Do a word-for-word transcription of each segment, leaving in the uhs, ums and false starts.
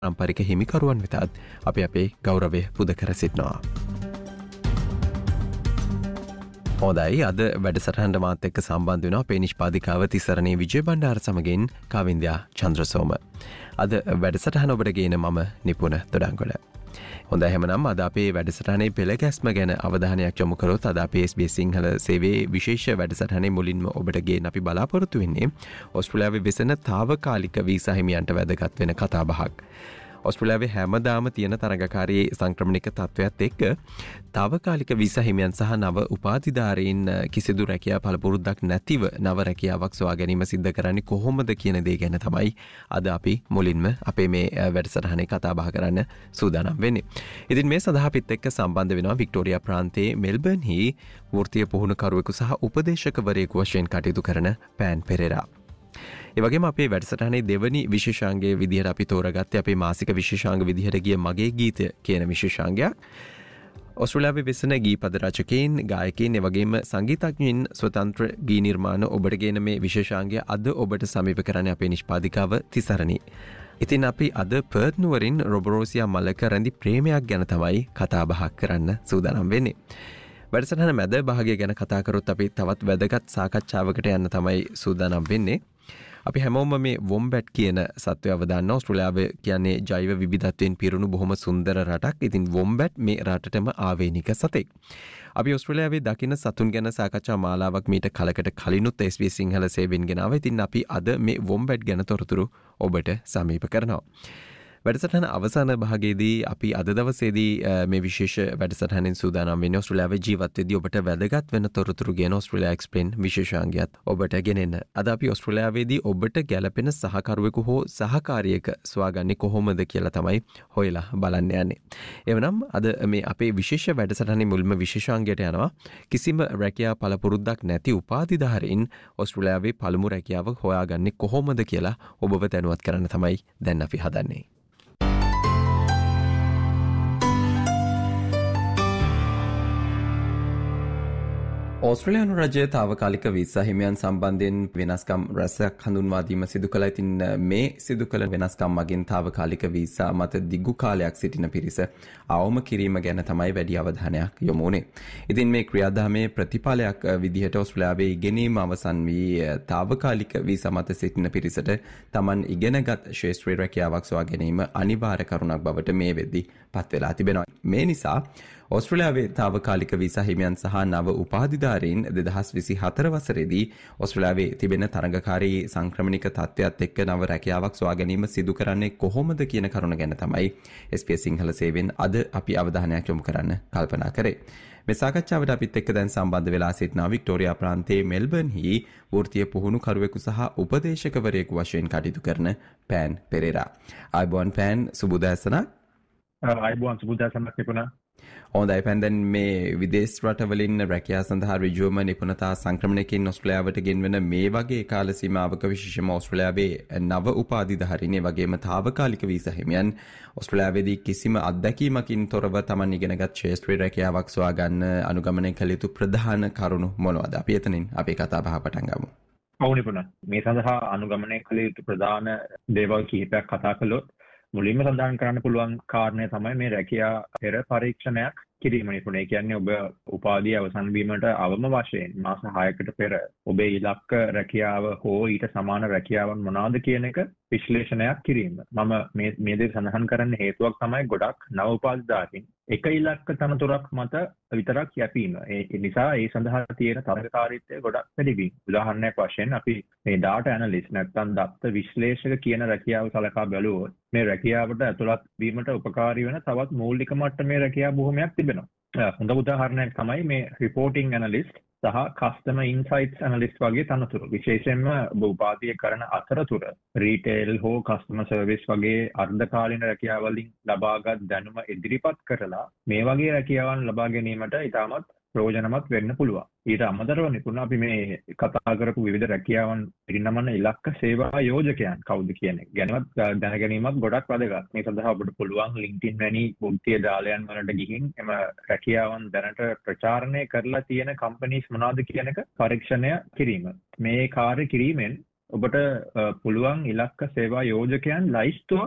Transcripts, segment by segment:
පාරම්පරික හිමිකරුවන් වෙතත් අපි අපේ ගෞරවය පුද කර සිටිනවා. හොඳයි අද වැඩසටහනට මාත් එක්ක සම්බන්ධ වෙනවා අපේ නිෂ්පාදිකාව තිසරණේ විජය බණ්ඩාර සමගින් කවින්ද්‍යා චන්ද්‍රසෝම. අද වැඩසටහන ඔබට ගේන මම නිපුණ දොඩංගොඩ. හොඳයි එහෙනම් අද අපේ වැඩසටහනේ පෙළගැස්ම ගැන අවධානයක් යොමු කරොත් අද අපේ එස් බී එස් සිංහල සේවයේ විශේෂ වැඩසටහනේ මුලින්ම ඔබට ගේන්න අපි බලාපොරොත්තු වෙන්නේ ඕස්ට්‍රේලියාවේ වෙසෙන තාවකාලික වීසා හිමියන්ට වැදගත් වෙන කතාබහක්. ඔස්ට්‍රේලියාවේ හැමදාම තියෙන තරගකාරී සංක්‍රමණික තත්ත්වයක් එක්ක තාවකාලික වීසා හිමියන් සහ නව උපාධිධාරීන් කිසිදු රැකියා පළපුරුද්දක් නැතිව නව රැකියාවක් සොයා ගැනීම සිද්ධ කරන්නේ කොහොමද කියන දේ ගැන තමයි අද අපි මුලින්ම අපේ මේ වැඩසටහනේ කතා බහ කරන්න සූදානම් වෙන්නේ. ඉතින් මේ සඳහා අපිත් එක්ක සම්බන්ධ වෙනවා වික්ටෝරියා ප්‍රාන්තයේ මෙල්බර්න්හි වෘත්තීය පුහුණුකරුවෙකු සහ උපදේශකවරයෙකු වශයෙන් කටයුතු කරන පෑන් පෙරේරා. ඒ වගේම අපේ වැඩසටහනේ දෙවනි විශේෂාංගයේ විදිහට අපි තෝරගත්තේ අපේ මාසික විශේෂාංග විදිහට ගිය මගේ ගීතය කියන විශේෂාංගයක්. ඔස්ට්‍රේලියාවේ වෙසෙන ගීපද රචකයින්, ගායකයින්, ඒ වගේම සංගීතඥයින් ස්වතන්ත්‍ර ගී නිර්මාණ ඔබට ගෙන මේ විශේෂාංගය අද ඔබට සමීප කරන්නේ අපේ නිෂ්පාදිකාව තිසරණි. ඉතින් අපි අද පර්ත් නුවරින් රොබරෝසියා මලක රැඳි ප්‍රේමයක් ගැන තමයි කතා බහක් කරන්න සූදානම් වෙන්නේ. වැඩසටහන මැද භාගය ගැන කතා කරොත් අපි තවත් වැදගත් සාකච්ඡාවකට යන්න තමයි සූදානම් වෙන්නේ. අපි හැමෝම මේ වොම්බැට් කියන සත්වයව දන්නවා. ඔස්ට්‍රේලියාව කියන්නේ ජෛව විවිධත්වයෙන් පිරුණු බොහොම සුන්දර රටක්. ඉතින් වොම්බැට් මේ රටටම ආවේනික සතෙක්. අපි ඔස්ට්‍රේලියාවේ දකින සතුන් ගැන සාකච්ඡා මාලාවක් මීට කලකට කලිනුත් එස් බී එස් සිංහල සේවයෙන් ගෙනාවා. ඉතින් අපි අද මේ වොම්බැට් ගැන තොරතුරු ඔබට සමීප කරනවා. වැඩසටහන අවසාන භාගයේදී අපි අද දවසේදී මේ විශේෂ වැඩසටහනින් සූදානම් වෙන්නේ ඔස්ට්‍රේලියාවේ ජීවත් වෙද්දී ඔබට වැදගත් වෙන තොරතුරු ගැන ඔස්ට්‍රේලියා එක්ස්ප්ලේන් විශේෂාංගයත් ඔබට ගෙනෙන්න. අද අපි ඔස්ට්‍රේලියාවේදී ඔබට ගැළපෙන සහකරුවෙකු හෝ සහකාරියක සොයාගන්නේ කොහොමද කියලා තමයි හොයලා බලන්න යන්නේ. එවනම් අද මේ අපේ විශේෂ වැඩසටහනේ මුල්ම විශේෂාංගයට යනවා කිසිම රැකියා පළපුරුද්දක් නැති උපාධිධාරීන් ඔස්ට්‍රේලියාවේ පළමු රැකියාව හොයාගන්නේ කොහොමද කියලා ඔබව දැනුවත් කරන්න තමයි දැන් අපි හදන්නේ. ඕස්ට්‍රේලියානු රජය තාවකාලික වීසා හිමියන් සම්බන්ධයෙන් වෙනස්කම් රැසක් හඳුන්වා දීම සිදු කළා. ඉතින් මේ සිදු කළ වෙනස්කම් මගින් තාවකාලික වීසා මත දිගු කාලයක් සිටින පිරිස අවම කිරීම ගැන තමයි වැඩි අවධානයක් යොමු වුණේ. ඉතින් මේ ක්‍රියාදාමයේ ප්‍රතිඵලයක් විදිහට ඕස්ට්‍රේලියාවේ ඉගෙනීම අවසන් වී තාවකාලික වීසා මත සිටින පිරිසට Taman ඉගෙනගත් ශාස්ත්‍රීය රැකියාවක් සොයා ගැනීම අනිවාර්ය කරුණක් බවට මේ වෙද්දී පත් වෙලා තිබෙනවා. මේ නිසා ඔස්ට්‍රේලියාවේ තාවකාලික වීසා හිමියන් සහ නව උපාධිධාරීන් දෙදහස් විසි හතර වසරේදී ඔස්ට්‍රේලියාවේ තිබෙන තරඟකාරී සංක්‍රමණික තත්ත්වයක් එක්ක නව රැකියාවක් සොයා ගැනීම සිදු කරන්නේ කොහොමද කියන කරුණ ගැන තමයි එස් බී එස් සිංහල සේවයෙන් අද අපි අවධානයක් යොමු කරන්න කල්පනා කරේ. මේ සාකච්ඡාවට අපිත් එක්ක දැන් සම්බන්ධ වෙලා සිටිනා වික්ටෝරියා ප්‍රාන්තයේ මෙල්බර්න්හි වෘත්තීය පුහුණුකරුවෙකු සහ උපදේශකවරයෙකු වශයෙන් කටයුතු කරන පෑන් පෙරේරා. ආයුබෝවන් පෑන්, සුබ උදෑසනක්. ආයුබෝවන් සුබ උදෑසනක් තිබුණා. හොඳයි පෑන්, දැන් මේ විදේශ රටවලින් රැකියා සඳහා ඍජුවම නිපුණතා සංක්‍රමණයකින් ඔස්ට්‍රේලියාවට ගෙන්වෙන මේ වගේ කාල සීමාවක විශේෂම ඔස්ට්‍රේලියාවේ නව උපාධිධාරීන් ඒ වගේම තාවකාලික වීසා හිමියන් ඔස්ට්‍රේලියාවේදී කිසිම අත්දැකීමකින් තොරව Taman ඉගෙනගත් ශාස්ත්‍රීය රැකියාවක් සොයා ගන්න අනුගමනය කළ යුතු ප්‍රධාන කරුණු මොනවද? අපි එතනින් අපේ කතා බහ පටන් ගමු. ඔව් නිපුණා. මේ සඳහා අනුගමනය කළ යුතු ප්‍රධාන දේවල් කිහිපයක් කතා කළොත් මුලින්ම සඳහන් කරන්න පුළුවන් කාරණය තමයි මේ රැකියා පෙර පරීක්ෂණයක් කිරීම නිපුණේ. කියන්නේ ඔබ උපාධිය අවසන් වීමට අවම වශයෙන් මාස හයකට පෙර ඔබේ ඉලක්ක රැකියාව හෝ ඊට සමාන රැකියාවන් මොනවාද කියන එක විශ්ලේෂණයක් කිරීම. මම මේ මේ දේ සඳහන් කරන්න හේතුවක් තමයි ගොඩක් නව උපාධිධාරීන් එක ඉලක්ක තනතුරක් මත විතරක් යැපීම. ඒ නිසා ඒ සඳහා තියෙන තරගකාරීත්වය ගොඩක් වැඩි. උදාහරණයක් වශයෙන් අපි මේ data analyst නැත්නම් දත්ත විශ්ලේෂක කියන රැකියාව සලකා බැලුවොත් මේ රැකියාවට ඇතුළත් වීමට උපකාරී වෙන තවත් මූලික මට්ටමේ රැකියා බොහොමයක් තිබෙනවා. හොඳ උදාහරණයක් තමයි මේ reporting analyst සහ customer insights analyst වගේ තනතුරු. විශේෂයෙන්ම ඔබ උපාධිය කරන අතරතුර retail හෝ customer service වගේ අර්ධකාලීන රැකියාවලින් ලබාගත් දැනුම ඉදිරිපත් කරලා මේ වගේ රැකියාවන් ලබා ගැනීමට ඉතාමත් ප්‍රයෝජනවත් වෙන්න පුළුවන්. ඊට අමතරව නිපුණ අපි මේ කතා කරපු විවිධ රැකියාවන් පිරිනමන ඉලක්ක සේවා යෝජකයන් කවුද කියන එක ගැනවත් දැන ගැනීමත් ගොඩක් වැදගත්. මේ සඳහා ඔබට පුළුවන් LinkedIn වැනි වෘත්තීය ජාලයන් වලට ගිහින් එම රැකියාවන් දැනට ප්‍රචාරණය කරලා තියෙන companies මොනවාද කියන එක පරීක්ෂණය කිරීම. මේ කාර්ය කිරීමෙන් ඔබට පුළුවන් ඉලක්ක සේවා යෝජකයන් ලයිස්තුවක්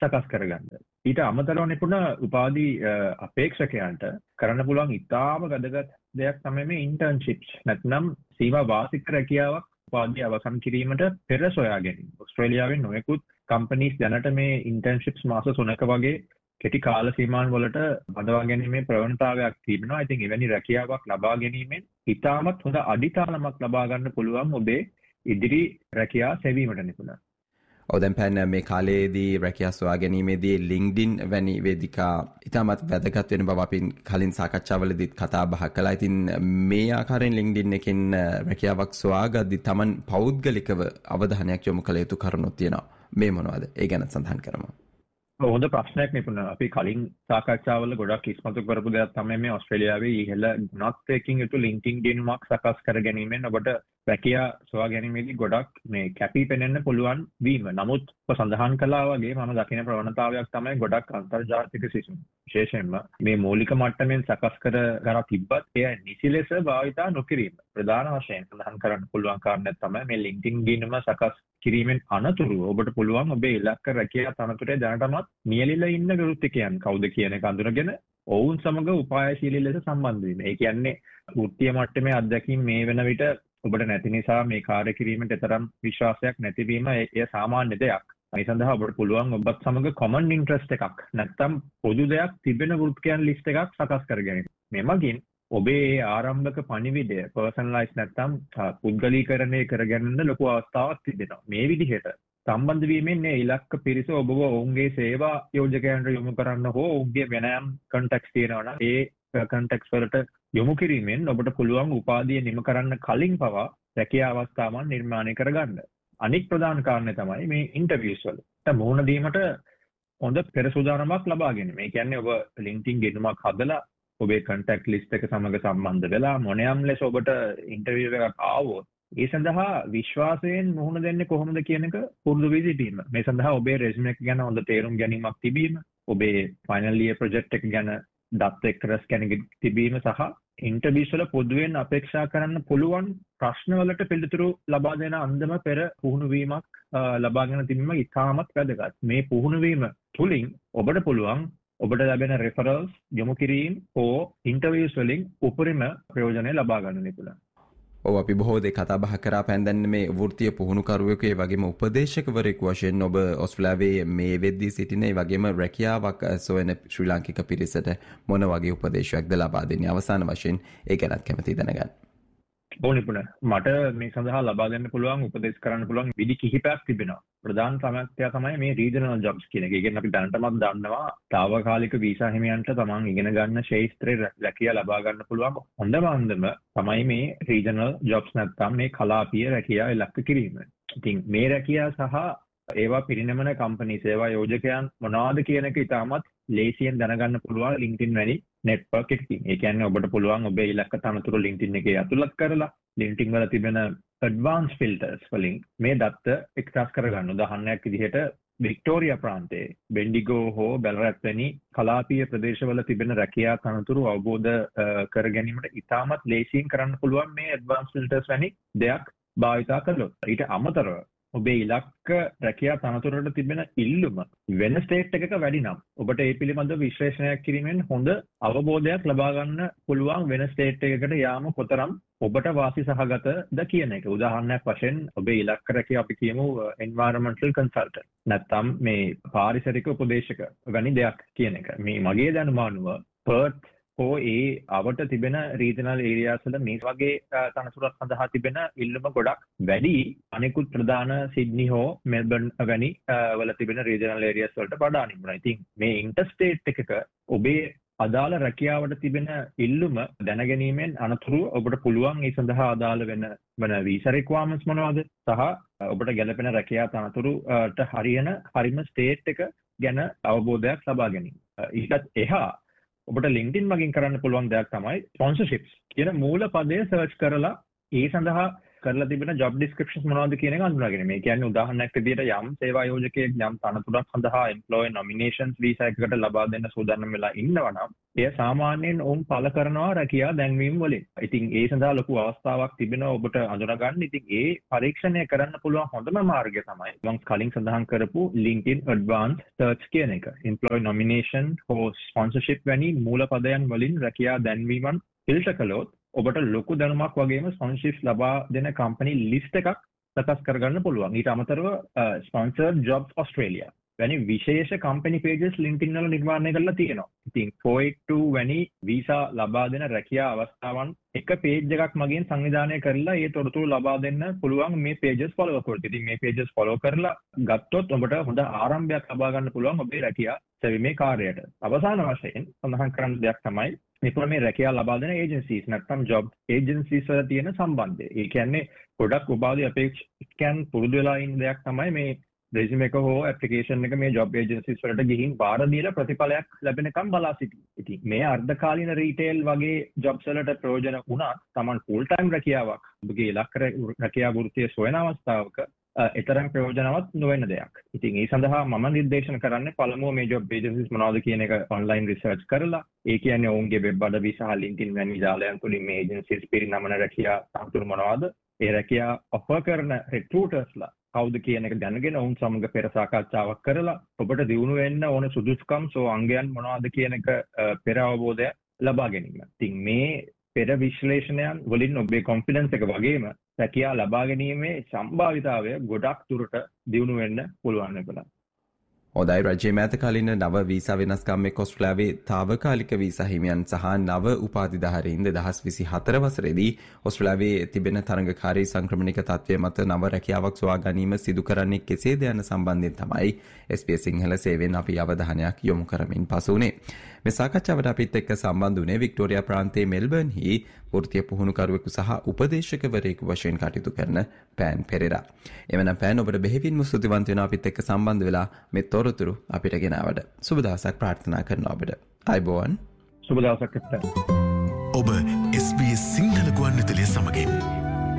සකස් කරගන්න. ඊට අමතරව නිපුණ උපාධි අපේක්ෂකයන්ට කරන්න පුළුවන් ඉතාම වැදගත් දෙයක් තමයි මේ ඉන්ටර්න්ෂිප්ස්. නැත්නම් සීමා වාසික රැකියාවක් උපාධිය අවසන් කිරීමට පෙර සොයා ගැනීම. ඕස්ට්‍රේලියාවේ නොයෙකුත් කම්පනීස් දැනට මේ ඉන්ටර්න්ෂිප්ස් මාස තුනක වගේ කෙටි කාල සීමාන් වලට බඳවා ගැනීමේ ප්‍රවණතාවයක් තිබෙනවා. ඉතින් එවැනි රැකියාවක් ලබා ගැනීමෙන් ඉතාමත් හොඳ අඩිතාලමක් ලබා ගන්න පුළුවන් ඔබේ ඉදිරි රැකියා සෙවීමට නිපුණ. ඔව් පැන් මේ කාලයේදී රැකියා සොයා ගැනීමේදී ලින්ක්ඩින් වැනි වේදිකා ඉතාමත් වැදගත් වෙන බව අපි කලින් සාකච්ඡාවලදීත් කතා බහ කළා. ඉතින් මේ ආකාරයෙන් ලින්ක්ඩින් එකෙන් රැකියාවක් සොයාගද්දී Taman පෞද්ගලිකව අවධානයක් යොමු කළ යුතු කරුණු තියෙනවා. මේ මොනවද? ඒ ගැන සඳහන් කරමු. හොඳ ප්‍රශ්නයක් නිපුණ. අපි කලින් සාකච්ඡාවල ගොඩක් ඉස්මතු කරපු දෙයක් තමයි මේ ඕස්ට්‍රේලියාවේ ඉහළ ගුණාත්මකකින් යුතු ලින්කින් දිනුමක් සකස් කර ගැනීමෙන් ඔබට රැකියා සොයා ගැනීමේදී ගොඩක් මේ කැපී පෙනෙන්න පුළුවන් වීම. නමුත් ඔබ සඳහන් කළා වගේ මම දකින ප්‍රවණතාවයක් තමයි ගොඩක් අන්තර්ජාතික සිසුන් විශේෂයෙන්ම මේ මූලික මට්ටමින් සකස් කර ගන්න තිබ්බත් එය නිසි ලෙස භාවිතා නොකිරීම. ප්‍රධාන වශයෙන් සඳහන් කරන්න පුළුවන් කාරණයක් තමයි මේ ලින්කින් දිනුම සකස් කිරීමෙන් අනතුරුව ඔබට පුළුවන් ඔබේ ඉලක්ක රැකියා තනතුරේ දැනටමත් නියැලිලා ඉන්න වෘත්තිකයන් කවුද කියන එක අඳුනගෙන ඔවුන් සමග උපායශීලී ලෙස සම්බන්ධ වීම. ඒ කියන්නේ වෘත්තීය මට්ටමේ අත්දැකීම් මේ වෙන විට ඔබට නැති නිසා මේ කාර්ය කිරීමට තරම් විශ්වාසයක් නැතිවීම එය සාමාන්‍ය දෙයක්. ඒ සඳහා ඔබට පුළුවන් ඔබත් සමග common interest එකක් නැත්නම් පොදු දෙයක් තිබෙන වෘත්තිකයන් ලිස්ට් එකක් සකස් කර ගැනීම. මේ මගින් ඔබේ ආරම්භක පණිවිඩය පර්සනලයිස් නැත්නම් පුද්ගලීකරණය කරගන්න ලොකු අවස්ථාවක් තිබෙනවා. මේ විදිහට සම්බන්ධ වීමෙන් මේ ඉලක්ක පිරිස ඔබව ඔවුන්ගේ සේවා යෝජකයන්ට යොමු කරන්න හෝ ඔවුන්ගේ වෙනම කන්ටැක්ට්ස් තියෙනවා නම් ඒ කන්ටැක්ට්ස් වලට යොමු කිරීමෙන් ඔබට පුළුවන් උපාධිය නිම කරන්න කලින් පවා රැකියා අවස්ථාවන් නිර්මාණය කරගන්න. අනික් ප්‍රධාන කාරණය තමයි මේ ඉන්ටර්වියුස් වලට මුහුණ දීමට හොඳ පෙර සූදානමක් ලබා ගැනීම. ඒ කියන්නේ ඔබ ලින්ක්ඩින් ගෙනුමක් හදලා ඔබේ කන්ටැක්ට් ලිස්ට් එක සමග සම්බන්ධ වෙලා මොනියම් ලෙස ඔබට ඉන්ටර්වියු එකක් ආවොත් ඒ සඳහා විශ්වාසයෙන් මුහුණ දෙන්නේ කොහොමද කියන එක පුරුදු වී සිටීම. මේ සඳහා ඔබේ රෙසියුම් එක ගැන හොඳ තේරුම් ගැනීමක් තිබීම, ඔබේ ෆයිනල් ඉයර් ප්‍රොජෙක්ට් එක ගැන දත් එක්ක රැස් ගැනීම තිබීම සහ ඉන්ටර්වියුස් වල පොදුවෙන් අපේක්ෂා කරන්න පුළුවන් ප්‍රශ්න වලට පිළිතුරු ලබා දෙන අන්දම පෙර පුහුණු වීමක් ලබාගෙන තිබීම ඉතාමත් වැදගත්. මේ පුහුණු වීම තුලින් ඔබට පුළුවන් ඔබට ලැබෙන රෙෆරල්ස් යොමු කිරීම හෝ ඉන්ටර්වියුස් වලින් උපරිම ප්‍රයෝජනය ලබා ගන්න නිපුණා. ඔව් අපි බොහෝ දේ කතා බහ කරා පැන්දන්න මේ වෘත්තීය පුහුණුකරුවෙකු ඒ වගේම උපදේශකවරයෙකු වශයෙන් ඔබ ඕස්ට්‍රේලියාවේ මේ වෙද්දී සිටින ඒ වගේම රැකියාවක් සොයන ශ්‍රී ලාංකික පිරිසට මොන වගේ උපදේශයක්ද ලබා දෙන්නේ? අවසාන වශයෙන් ඒ ගැනත් කැමතියි දැනගන්න. ඔව් නිපුණ. මට මේ සඳහා ලබා දෙන්න පුළුවන් උපදෙස් කරන්න පුළුවන් විදි කිහිපයක් තිබෙනවා. ප්‍රධාන සමස්තය තමයි මේ රීජනල් ජොබ්ස් කියන එක. ඒ කියන්නේ අපි දැනටමත් දන්නවා తాවකාලික වීසා හිමියන්ට තමන් ඉගෙන ගන්න ශාස්ත්‍රීය රැකියාව ලබා ගන්න පුළුවන් හොඳම අන්දම තමයි මේ රීජනල් ජොබ්ස් නැත්නම් මේ කලාපීය රැකියාව ඉලක්ක කිරීම. ඉතින් මේ රැකියාව සහ ඒවා පිරිනමන කම්පනි සේවා යෝජකයන් මොනවාද කියන එක ඉතාමත් ලේසියෙන් දැනගන්න පුළුවන් LinkedIn වැනි නෙට්වර්ක් එකකින්. ඒ කියන්නේ ඔබට පුළුවන් ඔබේ ඉලක්ක තනතුරු LinkedIn එකේ ඇතුළත් කරලා LinkedIn වල තිබෙන advanced filters වලින් මේ දත්ත එක්ස්ට්‍රැක්ට් කරගන්න. උදාහරණයක් විදිහට වික්ටෝරියා ප්‍රාන්තයේ බෙන්ඩිගෝ හෝ බැලරැට් වැනි කලාපීය ප්‍රදේශවල තිබෙන රැකියා තනතුරු අවබෝධ කර ගැනීමට ඉතාමත් ලේසියෙන් කරන්න පුළුවන් මේ advanced filters වැනි දෙයක් භාවිතා කළොත්. ඊට අමතරව ඔබේ ඉලක්ක රැකියා තනතුරට තිබෙන ඉල්ලුම වෙන ස්ටේට් එකක වැඩි නම් ඔබට ඒ පිළිබඳව විශ්ලේෂණයක් කිරීමෙන් හොඳ අවබෝධයක් ලබා ගන්න පුළුවන් වෙන ස්ටේට් එකකට යාම කොතරම් ඔබට වාසි සහගතද කියන එක. උදාහරණයක් වශයෙන් ඔබේ ඉලක්ක රැකියාව අපි කියමු environmental consultant නැත්නම් මේ පාරිසරික උපදේශක වැනි දෙයක් කියන එක. මේ මගේ දැනුම අනුව පර්ත් හෝ ඒ අවට තිබෙන රීජනල් ඒරියාස් වල මේ වගේ තනතුරක් සඳහා තිබෙන ඉල්ලුම ගොඩක් වැඩි අනෙකුත් ප්‍රධාන සිඩ්නි හෝ මෙල්බර්න් වැනි වල තිබෙන රීජනල් ඒරියාස් වලට වඩා නිමුණා. ඉතින් මේ ඉන්ටර්ස්ටේට් එකක ඔබේ අදාළ රැකියාවට තිබෙන ඉල්ලුම දැනගැනීමෙන් අනතුරුව ඔබට පුළුවන් ඒ සඳහා අදාළ වෙන වෙන වීසා රික්වයර්මන්ට්ස් මොනවද සහ ඔබට ගැළපෙන රැකියා තනතුරුට හරියන හරිම ස්ටේට් එක ගැන අවබෝධයක් ලබා ගැනීම. ඊටත් එහා ඔබට LinkedIn මගින් කරන්න පුළුවන් දෙයක් තමයි sponsorships කියන මූල පදය සර්ච් කරලා ඒ සඳහා කරලා තිබෙන job descriptions මොනවද කියන එක අඳුනාගෙන මේ කියන්නේ උදාහරණයක් විදිහට යම් සේවා යෝජකයෙක් යම් තනතුරක් සඳහා employee nominations visa එකකට ලබා දෙන්න සූදානම් වෙලා ඉන්නවා නම් එය සාමාන්‍යයෙන් ඔවුන් පළ කරනවා රැකියා දැන්වීම් වලින්. ඉතින් ඒ සඳහා ලොකු අවස්ථාවක් තිබෙනවා ඔබට අඳුනගන්න. ඉතින් ඒ පරීක්ෂණය කරන්න පුළුවන් හොඳම මාර්ගය තමයි මම කලින් සඳහන් කරපු LinkedIn Advanced Search කියන එක. employee nomination for sponsorship වැනි මූලපදයන් වලින් රැකියා දැන්වීමන් ෆිල්ටර් කළොත් ඔබට ලොකු දැනුමක් වගේම ස්පොන්සර්ෂිප්ස් ලබා දෙන කම්පැනි ලිස්ට් එකක් සකස් කරගන්න පුළුවන්. ඊට අමතරව sponsored jobs Australia වැනි විශේෂ කම්පැනි pages LinkedIn වල නිර්මාණය කරලා තියෙනවා. ඉතින් four eighty-two වැනි වීසා ලබා දෙන රැකියා අවස්ථාවන් එක page එකක් මගින් සංවිධානය කරලා ඒ තොරතුරු ලබා දෙන්න පුළුවන් මේ pages follow කරලා. ඉතින් මේ pages follow කරලා ගත්තොත් ඔබට හොඳ ආරම්භයක් ලබා ගන්න පුළුවන් ඔබේ රැකියා සෙවීමේ කාර්යයට. අවසාන වශයෙන් සඳහන් කරන්න දෙයක් තමයි මේ මේ රැකියා ලබා දෙන ඒජන්සීස් නැත්නම් ජොබ් ඒජන්සීස් වල තියෙන සම්බන්ධය. ඒ කියන්නේ ගොඩක් උපාධි අපේක්ෂකයන් පුරුදු වෙලා ඉන්න දෙයක් තමයි මේ resume එක හෝ application එක මේ job agencies වලට ගිහින් බාර දීලා ප්‍රතිඵලයක් ලැබෙනකම් බලා සිටින්න. ඉතින් මේ අර්ධකාලීන retail වගේ jobs වලට ප්‍රයෝජන වුණත් Taman full time රැකියාවක් ඔබගේ ඉලක්ක රැකියා වෘත්තිය සොයන අවස්ථාවක එතරම් ප්‍රයෝජනවත් නොවන දෙයක්. ඉතින් ඒ සඳහා මම නිර්දේශන කරන්නේ පළමුව මේ job agencies මොනවද කියන එක online research කරලා ඒ කියන්නේ ඔවුන්ගේ web අඩවි සහ LinkedIn වැනි ජාලයන් තුලින් මේ agencies පිරිනමන රැකියා තනතුරු මොනවද? ඒ රැකියා offer කරන recruitersලා කවුද කියන එක දැනගෙන ඔවුන් සමග පෙර සාකච්ඡාවක් කරලා ඔබට දියුණු වෙන්න ඕන සුදුසුකම් සෝ අංගයන් මොනවද කියන එක පෙර අවබෝධය ලබා ගැනීම. ඉතින් මේ පෙර විශ්ලේෂණයන් වලින් ඔබේ කොන්ෆිඩන්ස් එක වගේම රැකියා ලබා ගැනීමේ සම්භාවිතාවය ගොඩක් දුරට දියුණු වෙන්න පුළුවන් වෙනවා. හොඳයි රජයේ මෑතකාලීන නව වීසා වෙනස්කම් එක්ක ඔස්ට්‍රේලියාවේ තාවකාලික වීසා හිමියන් සහ නව උපාධිධාරීන් දෙදහස් විසිහතර වසරේදී ඔස්ට්‍රේලියාවේ තිබෙන තරඟකාරී සංක්‍රමණික තත්ත්වය මත නව රැකියාවක් සොයා ගැනීම සිදු කරන්නේ කෙසේද යන සම්බන්ධයෙන් තමයි එස් බී එස් සිංහල සේවයෙන් අපි අවධානයක් යොමු කරමින් පසු වුණේ. මේ සාකච්ඡාවට අපිත් එක්ක සම්බන්ධ වුණේ වික්ටෝරියා ප්‍රාන්තයේ මෙල්බර්න්හි වෘත්තීය පුහුණුකරුවෙකු සහ උපදේශකවරයෙකු වශයෙන් කටයුතු කරන පෑන් පෙරේරා. එවනම් පෑන් ඔබට බෙහෙවින්ම ස්තුතිවන්ත වෙනවා අපිත් එක්ක සම්බන්ධ වෙලා මේ තොරතුරු අපිට ගෙනාවට. සුබ දවසක් ප්‍රාර්ථනා කරනවා ඔබට. ආයුබෝවන්. සුබ දවසක්. ඔබ එස් බී එස් සිංහල ගුවන්විදුලිය සමගින්